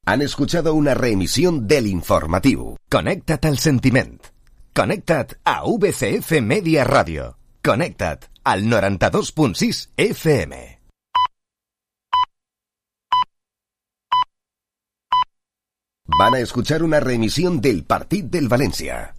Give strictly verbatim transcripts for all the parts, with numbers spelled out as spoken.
Han escuchado una reemisión del informativo. Connecta't al sentiment. Connecta't a V C F Media Radio. Connecta't al noranta-dos punt sis F M. Van a escuchar una reemisión del Partit del València.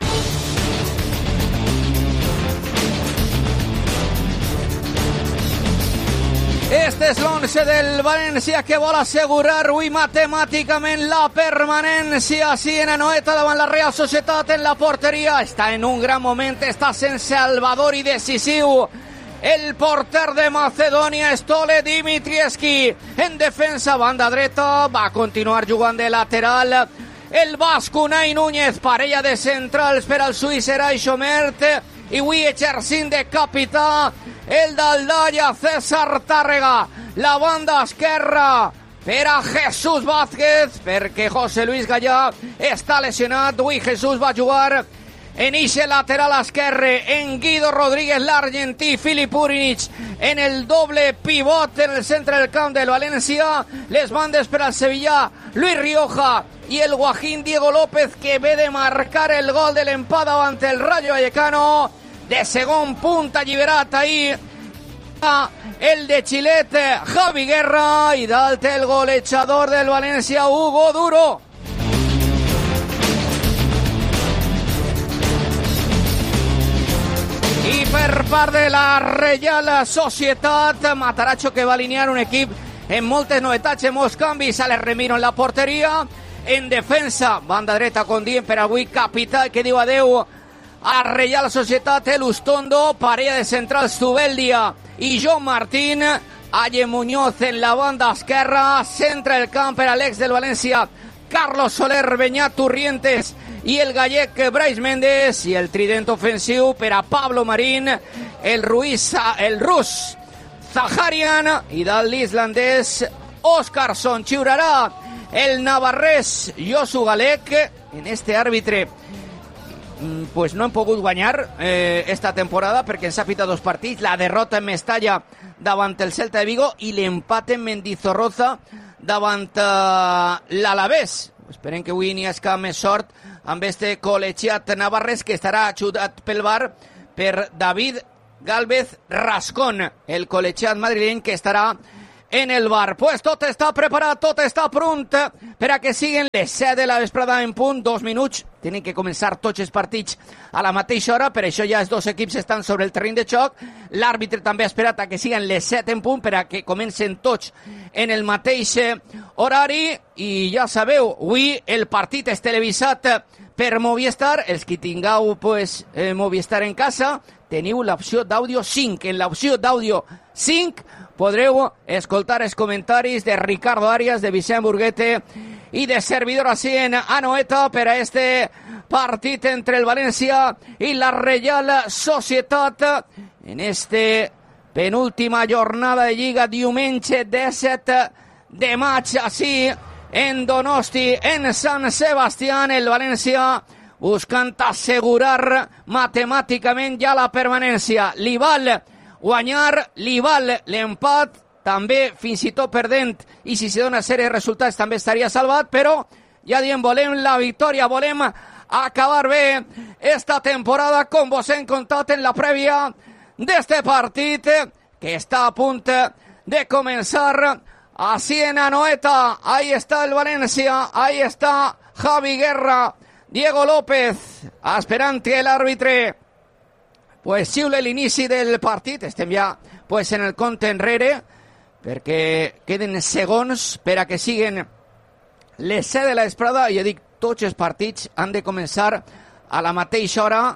Este és l'onze del València que vol assegurar avui matemàticament la permanència. Sí, en Anoeta davant la Real Societat en la porteria. Està en un gran moment, està sent salvador i decisiu. El porter de Macedònia, Stole Dimitrievski. En defensa, banda dreta, va continuar jugant de lateral. El basc Unai Núñez, parella de centrals per al suís Eray Xomert. I avui exercint de capità el d'Aldalla, César Tàrrega. La banda esquerra per a Jesús Vázquez, perquè José Luis Gallà està lesionat. Avui Jesús va jugar en ixe lateral esquerre, en Guido Rodríguez, l'argentí, Filip Urinic en el doble pivot en el centre del camp del València. Les bandes per al Sevilla, Luis Rioja i el guajín Diego López, que ve de marcar el gol de l'empat davant el Rayo Vallecano. De segon punt alliberat ahir el de Chilete, Javi Guerra, i dalt el golejador del València, Hugo Duro. I per part de la Real Societat, Matarazzo, que va alinear un equip en moltes novetats, en molts canvis. Alex Remiro en la porteria. En defensa, banda dreta con Dien per avui capità, que diu adeu a Real Societat, el Ustondo, parella de centrals Zubeldia i Joan Martín. Aye Muñoz en la banda esquerra, centra el camp per a l'ex del València, Carlos Soler, Beñat Turrientes i el gallec Brais Méndez, i el trident ofensiu per a Pablo Marín, el Ruiz, el rus Zaharian, i dalt l'islandès Óskarsson. Xiurarà el navarrès Josu Galec. En este àrbitre pues no hem pogut guanyar eh, esta temporada perquè ens ha pitat dos partits, la derrota en Mestalla davant el Celta de Vigo i l'empat en Mendizorroza davant eh, l'Alavés. Esperem que avui n'hi hagi més sort amb este col·legiat navarrès, que estarà ajudat pel V A R per David Gálvez Rascón, el col·legiat madrileny que estarà en el V A R. Pues tot està preparat, tot està pront per a que siguin les set de la vesprada en punt, dos minuts. Tenen que començar tots els partits a la mateixa hora, per això ja els dos equips estan sobre el terreny de xoc. L'àrbitre també ha esperat a que siguin les set en punt per a que comencen tots en el mateix horari. I ja sabeu, avui el partit és televisat per Movistar. Els que tingueu pues, eh, Movistar en casa, teniu l'opció d'àudio cinc. En l'opció d'àudio cinc podreu escoltar els comentaris de Ricardo Arias, de Vicent Burguete i de servidor així en Anoeta per a este partit entre el València i la Real Societat en este penúltima jornada de Lliga, diumenge disset de maig, així en Donosti, en Sant Sebastián. El València buscant assegurar matemàticament ja la permanència. Li val guanyar, li val l'empat, també fins i tot perdent, i si se dona sèrie de resultats també estaria salvat, però ja diem, volem la victòria, volem acabar bé esta temporada, com vos hem contat en la prèvia d'este partit que està a punt de començar. Así en Anoeta, ahí está el València, ahí está Javi Guerra, Diego López, esperant que l'àrbitre pues xiule l'inici del partit. Estem ja pues en el compte enrere, perquè queden segons per a que siguen les set de la vesprada. Jo dic, tots els partits han de començar a la mateixa hora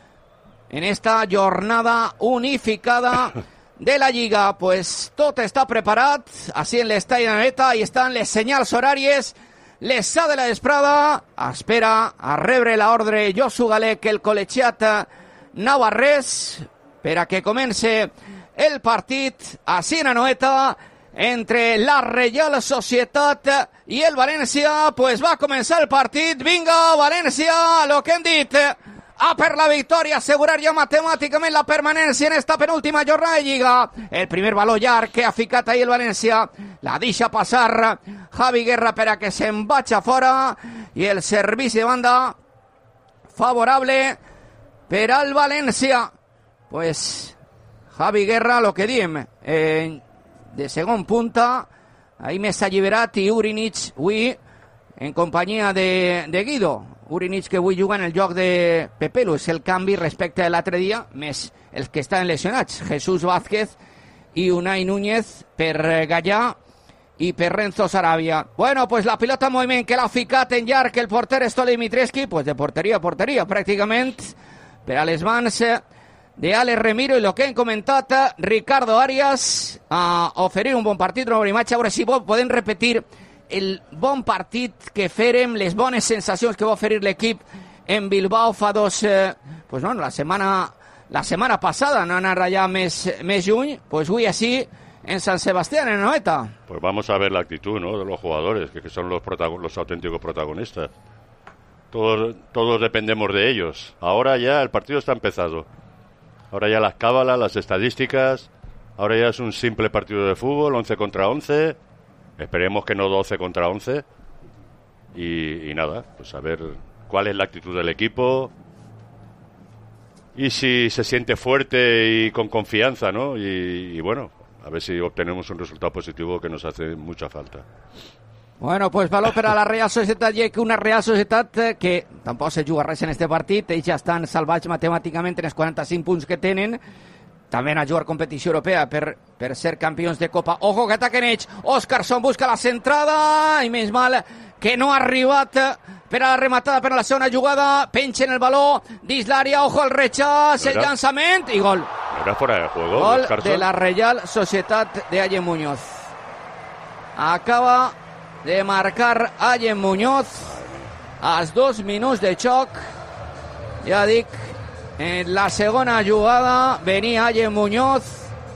en esta jornada unificada de la Lliga. Pues tot està preparat, així en l'estadi Anoeta, i estan les senyals horàries. Les set de la vesprada espera a rebre l'ordre Josu Galec, el col·legiat navarrès, per a que comence el partit així en Anoeta entre la Real Societat i el València. Pues va començar el partit. Vinga, València, lo que hem dit a per la victòria, assegurar ja matemàticament la permanència en esta penúltima jornada de Lliga. El primer baló llarg que ha ficat ahir el València, la deixa passar Javi Guerra per a que se'n vagi fora, i el servici de banda favorable per al València. Pues Javi Guerra, lo que diem, eh, de segon punta, ahí més alliberat, i Urinic avui en companyia de, de Guido. Urinic que avui juga en el lloc de Pepelu, és el canvi respecte a l'altre dia, més els que estan lesionats, Jesús Vázquez i Unai Núñez per Gallà i per Renzo Sarabia. Bueno, pues la pilota en moviment que l'ha ficat en llarg el porter Stole Dimitrescu, pues de porteria a porteria pràcticament, per a les mans de Alex Remiro, i el que hem comentat Ricardo Arias, a oferir un bon partit, una bona imatge. A veure si podem repetir el bon partit que fèrem, les bones sensacions que va oferir l'equip en Bilbao fa dos, eh, pues no, la setmana la setmana passada, no anar allà més, més lluny, pues avui així en San Sebastián, en Anoeta. Pues vamos a ver la actitud, ¿no?, de los jugadores, que, que son los, protagon- los auténticos protagonistas. Todos, todos dependemos de ellos. Ahora ya el partido está empezado. Ahora ya las cábalas, las estadísticas. Ahora ya es un simple partido de fútbol, once contra once. Esperemos que no doce contra once. Y, y nada, pues a ver cuál es la actitud del equipo. Y si se siente fuerte y con confianza, ¿no? Y, y bueno, a ver si obtenemos un resultado positivo que nos hace mucha falta. Bueno, pues valor per a la Real Societat, ja que una Real Societat que tampoc se juga res en este partit, ells ja estan salvats matemàticament en els quaranta-cinc punts que tenen, també a jugar competició europea per, per ser campions de Copa. Ojo que ataquen ells, Óscarson busca la centrada, i més mal que no ha arribat per a la rematada, per a la segona jugada, penchen el baló dins l'àrea, ojo al rechaç, el llançament i gol. ¿Era fuera de juego? Gol Oscarson? de la Real Societat de Allen Muñoz. Acaba de marcar Allen Muñoz als dos minuts de xoc. Ja dic, en la segona jugada venia Allen Muñoz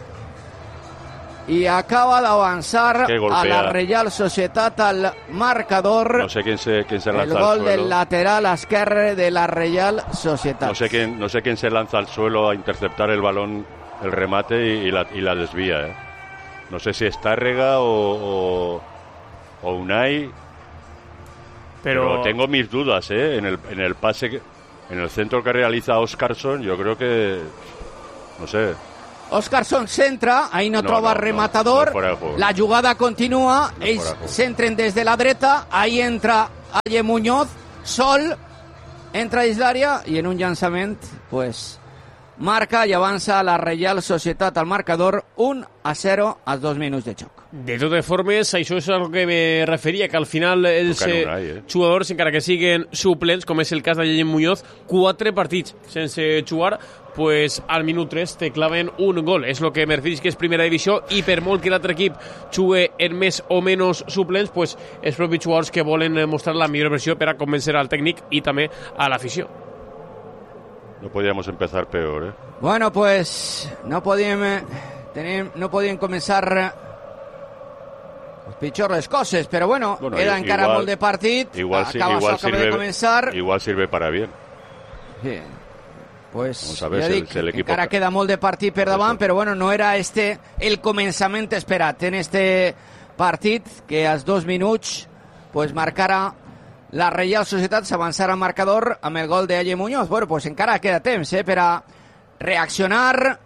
i acaba d'avançar a la Real Societat al marcador. No sé quién se, quién se lanza el gol al suelo. del lateral esquerre de la Real Societat. No sé quién, no sé quién se lanza al suelo a interceptar el balón, el remate y, y, la, y la desvía, ¿eh? No sé si es Tárrega o, o, o Unai, pero... pero tengo mis dudas, ¿eh? En el, en el pase, que, en el centro que realiza Óscarson, yo creo que, no sé. Óscarson centra, ahí no, no troba no, rematador, no, no la jugada continua, no ells centren des de la dreta, ahí entra Allen Muñoz, sol, entra dins l'àrea i en un llançament, pues, marca i avança la Real Societat al marcador un a zero als dos minuts de xoc. De totes formes, això és el que me referia, que al final els eh, eh? jugadors, encara que siguen suplents, com és el cas d'Allen Muñoz, quatre partits sense jugar, pues al minut tres te claven un gol. És el que me referís que és primera divisió, i per molt que l'altre equip jugue en més o menys suplents, pues els propis jugadors que volen mostrar la millor versió per a convencer al tècnic i també a l'afició. No podíamos empezar peor, ¿eh? Bueno, pues no podíem, tenim, no podíem començar els pitjors coses, però bueno, bueno queda encara igual, molt de partit, igual, acaba, igual sirve, de començar. Igual sirve para bien. Sí. Pues ver, ja si dic, el, si el equipo... encara queda molt de partit per davant, però bueno, no era este el començament esperat en este partit, que als dos minuts pues marcara la Real Societat, s'avançarà al marcador amb el gol d'Allen Muñoz. Bueno, pues encara queda temps eh, per a reaccionar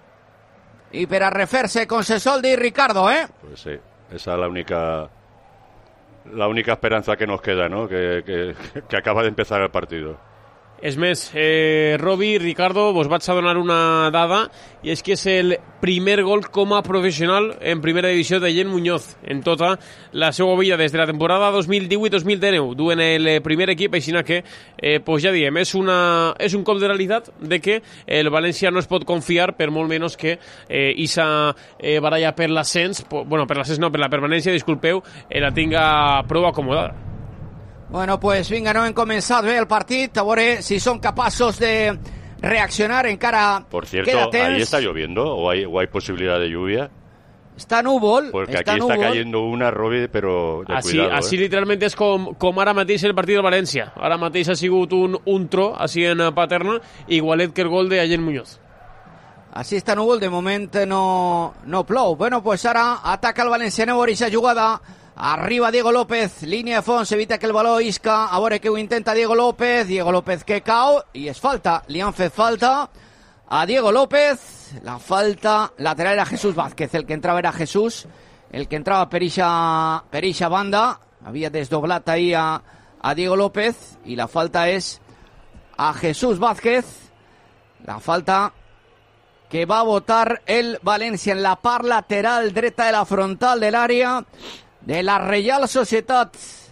i per a refer-se con se sol dir Ricardo, ¿eh? Pues sí, esa es la única la única esperanza que nos queda, ¿no? Que, que, que acaba de empezar el partido. És més, eh, Robi, Ricardo, vos vaig a donar una dada, i és que és el primer gol com a professional en primera divisió d'Allen Muñoz en tota la seva vida des de la temporada dos mil divuit dos mil dinou. Duen el primer equip, així que, eh, pues ja diem, és, una, és un cop de realitat de que el València no es pot confiar, per molt menys que eh, Isa eh, baralla per l'ascens, bueno, per l'ascens no, per la permanència, disculpeu, eh, la tinga prou acomodada. Bueno, pues vinga, no hem començat bé el partit, a veure si són capaços de reaccionar, encara Por cierto, queda temps. ¿ahí está lloviendo o hay, o hay posibilidad de lluvia? Està núvol. Porque està aquí núvol. está cayendo una, Robi, però de Així, cuidado. així eh? literalment és com, com ara mateix el partit del València. Ara mateix ha sigut un, un tro, així en Paterna, igualet que el gol de Allen Muñoz. Així està núvol, de moment no, no plou. Bueno, pues ara ataca el valenciano aquesta jugada. Arriba Diego López, línia de fons, evita que el baló isca. A veure que ho intenta Diego López. Diego López que cau i es falta. Li han fet falta a Diego López. La falta lateral era Jesús Vázquez. El que entrava era Jesús. El que entrava per ixa, per ixa banda. Havia desdoblat ahí a, a Diego López. I la falta és a Jesús Vázquez. La falta que va a votar el València en la part lateral dreta de la frontal del àrea de la Reial Societat.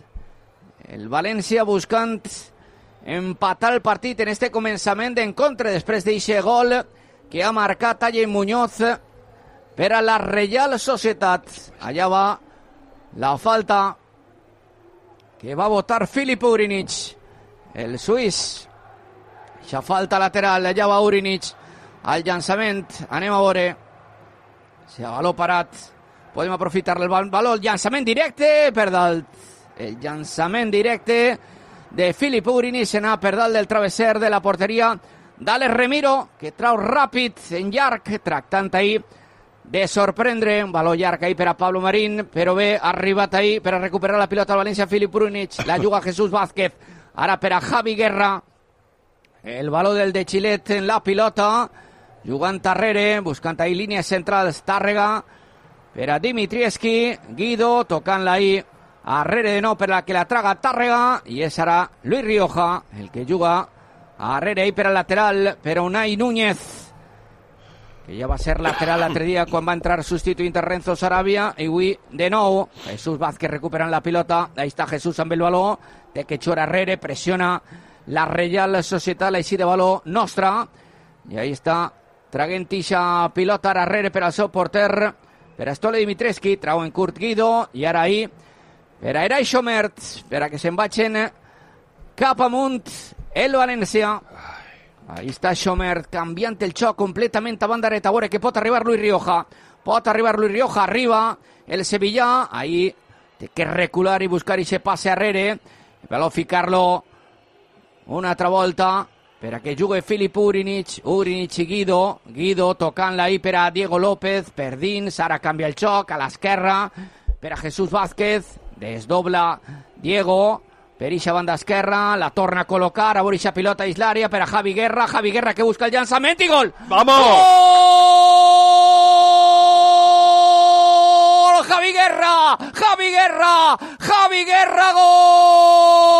El València buscant empatar el partit en este començament d'encontre després d'eixe gol que ha marcat Allen Muñoz per a la Reial Societat. Allà va la falta que va votar Filip Urinic, el suís. Eixa falta lateral, allà va Urinic. Al llançament, anem a veure si a baló parat podem aprofitar el baló, el llançament directe per dalt, el llançament directe de Filip Urinic anar per dalt del travesser de la porteria d'Àlex Remiro, que trau ràpid en llarg, tractant ahir de sorprendre, un baló llarg ahir per a Pablo Marín, però bé, ha arribat ahir per a recuperar la pilota al València Filip Urinic, la juga Jesús Vázquez, ara per a Javi Guerra, el baló del de Xilet en la pilota, jugant darrere, buscant ahir línies centrals, Tàrrega, per a Dimitrievski, Guido, tocant-la ahir, arrere de nou per la que la traga Tàrrega, i és ara Luis Rioja, el que juga arrere ahir per al lateral, per a Unai Núñez, que ja va ser lateral l'altre dia quan va entrar substituint a Renzo Sarabia, i avui de nou, Jesús Vázquez recuperant la pilota, ahí està Jesús amb el baló, té que xuar arrere, pressiona la Reial Societat, l'així de baló nostra, i ahí està traguent ixa pilota arrere per al seu porter, per a Stole Dimitrievski, trau en curt Guido, i ara ahir per a Eray Xomert, per a que se'n vagin cap amunt el València. Ahí està Xomert, canviant el xoc completament a banda dreta, a veure que pot arribar Luis Rioja, pot arribar Luis Rioja, arriba el Sevillà, ahí té que recular i buscar ixe passe arrere, per ficar-lo una altra volta, per a que jugui Filip Urinic, Urinic i Guido, Guido tocant-la ahí per a Diego López, per dins, ara canvia el xoc, a l'esquerra, per a Jesús Vázquez, desdobla Diego, per ixa banda esquerra, la torna a col·locar, a veure ixa pilota dins l'àrea, per a Javi Guerra, Javi Guerra que busca el llançament i gol! ¡Vamos! ¡Gol! Javi Guerra, Javi Guerra, Javi Guerra, gol!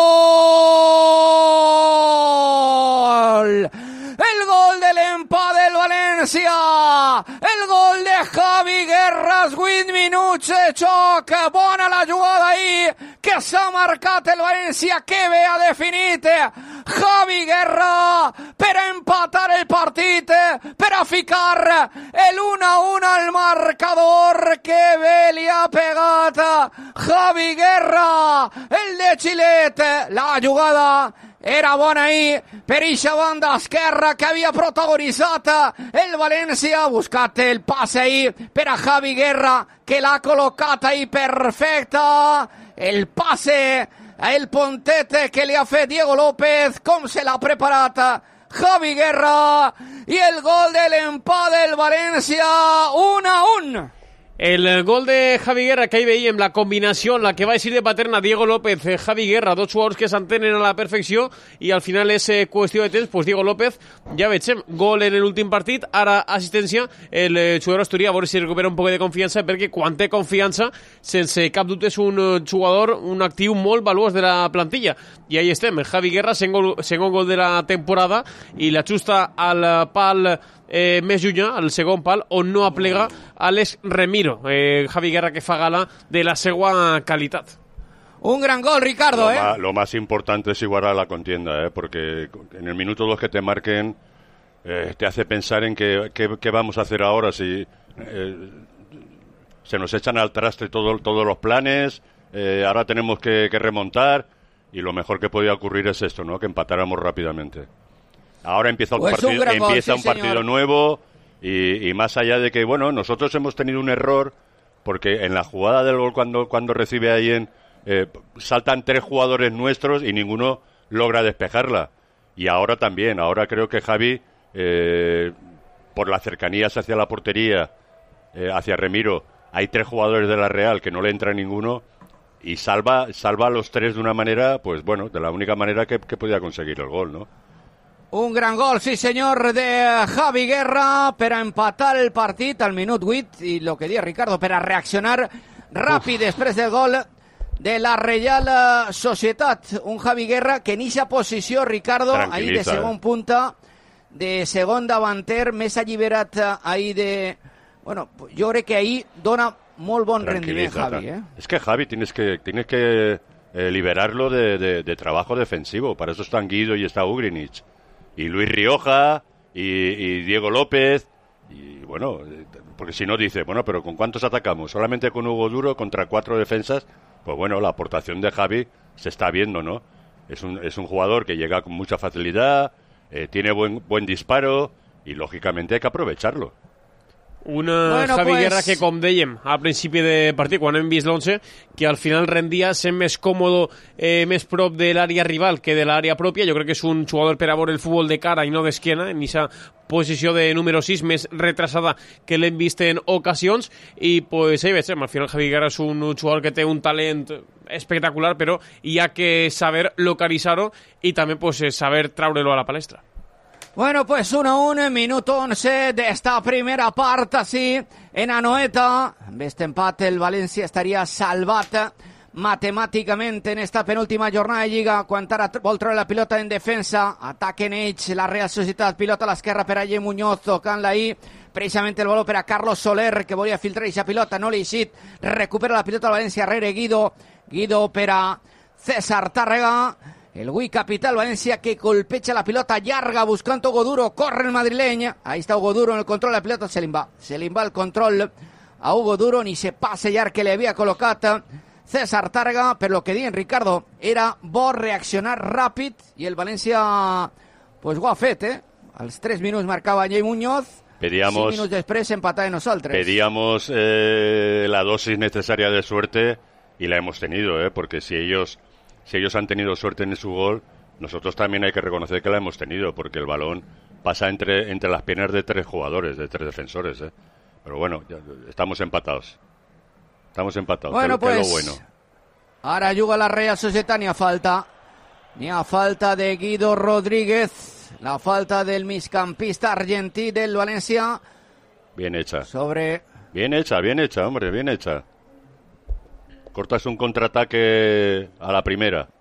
El gol del empat del València, el gol de Javi Guerra, vuit minuts de xoc, bona la jugada ahir, que s'ha marcat el València, que bé ha definit Javi Guerra per a empatar el partit, per a ficar el u a u al marcador, que bé li ha pegat Javi Guerra, el de Xilet, la jugada era bona ahir per ixa banda esquerra que havia protagonitzat el València, ha buscat el passe ahir per a Javi Guerra, que l'ha col·locat ahir perfecta, el passe, el pontet que li ha fet Diego López, com se l'ha preparat Javi Guerra, i el gol de l'empat del València, un a un. El gol de Javi Guerra, que ahí veiem la combinació en la que va eixir de Paterna Diego López, Javi Guerra, dos jugadors que s'entenen a la perfecció, i al final és eh, qüestió de temps, pues Diego López, ja veiem, gol en l'últim partit, ara assistència, el eh, jugador asturià, a veure si recupera un poc de confiança, perquè quan té confiança, sense cap dubte és un eh, jugador, un actiu molt valuós de la plantilla, i ahí estem, Javi Guerra, segon, segon gol de la temporada, i la justa al pal eh, més llunyà, al segon pal, on no aplega Àlex Remiro, eh, Javi Guerra, que fa gala de la seva qualitat. Un gran gol, Ricardo, lo ¿eh? Más, lo más importante es igualar la contienda, ¿eh? Porque en el minuto dos que te marquen eh, te hace pensar en qué, qué, qué vamos a hacer ahora, si eh, se nos echan al traste todo, todos los planes, eh, ahora tenemos que, que remontar, y lo mejor que podía ocurrir es esto, ¿no? Que empatáramos rápidamente. Ahora empieza, pues un partido, un, empieza gol, un sí, partido señor. nuevo, Y, y más allá de que, bueno, nosotros hemos tenido un error, porque en la jugada del gol, cuando, cuando recibe a Allen, eh, saltan tres jugadores nuestros y ninguno logra despejarla. Y ahora también, ahora creo que Javi, eh, por las cercanías hacia la portería, eh, hacia Remiro, hay tres jugadores de la Real que no le entra ninguno y salva, salva a los tres de una manera, pues bueno, de la única manera que, que podía conseguir el gol, ¿no? Un gran gol, sí senyor, de Javi Guerra per a empatar el partit al minut vuit i el que dia Ricardo, per a reaccionar ràpid Uf. després del gol de la Reial Societat. Un Javi Guerra que en eixa posició, Ricardo, ahí de segon punta, de segon davanter, més alliberat ahí de... Bueno, jo crec que ahí dona molt bon rendiment Javi, ¿eh? Es que Javi tienes que, tienes que eh, liberarlo de, de, de trabajo defensivo. Para eso están Guido y está Ugrinic. Y Luis Rioja, y, y Diego López, y bueno, porque si no dice, bueno, pero ¿con cuántos atacamos? Solamente con Hugo Duro contra cuatro defensas. Pues bueno, la aportación de Javi se está viendo, ¿no? Es un, es un jugador que llega con mucha facilidad, eh, tiene buen, buen disparo, y lógicamente hay que aprovecharlo. Una bueno, Javi pues... Guerra que, com dèiem al principi de partit, quan hem vist l'onze, que al final rendia sent més còmode, eh, més prop de l'àrea rival que de l'àrea pròpia. Jo crec que és un jugador per a veure el futbol de cara i no d'esquena, en aquesta posició de número sis, més retrasada que l'hem vist en ocasions, i pues ahí veig, al final Javi Guerra és un jugador que té un talent espectacular, però hi ha que saber localitzar-ho i també pues, saber traure-lo a la palestra. Bueno, pues uno a uno, minuto once de esta primera parte, así, en Anoeta. Amb este empate el València estaria salvat matemàticament en esta penúltima jornada de Lliga, quan ara vol treure la pilota en defensa, ataquen ells, la Real Societat, pilota a l'esquerra per a Allen Muñoz, tocant-la ahí, precisament el valor per a Carlos Soler, que volia filtrar aquesta pilota, no l'ha eixit, recupera la pilota al València, rere Guido, Guido per a César Tàrrega, el Wii capital Valencia que golpecha la pelota llarga buscando Hugo Duro, corre el madrileño, ahí está Hugo Duro en el control de la pelota, se le va, se le va el control a Hugo Duro, ni se pase ya que le había colocado César Tàrrega, pero lo que diuen Ricardo era bo reaccionar ràpid y el Valencia pues ho ha fet, eh? Als tres minuts marcava Allen Muñoz, pedíamos, cinc minuts després empatava nosaltres. Pedíamos eh, la dosis necesaria de suerte y la hemos tenido, eh, porque si ellos Si ellos han tenido suerte en su gol, nosotros también hay que reconocer que la hemos tenido, porque el balón pasa entre, entre las piernas de tres jugadores, de tres defensores. ¿eh? Pero bueno, ya, estamos empatados. Estamos empatados, bueno, que, que pues, es lo bueno. Ahora juga la Real Societat, ni a falta. Ni a falta de Guido Rodríguez. La falta del migcampista argentí del Valencia. Bien hecha. Sobre... Bien hecha, bien hecha, hombre, bien hecha. Cortas un contraataque a la primera.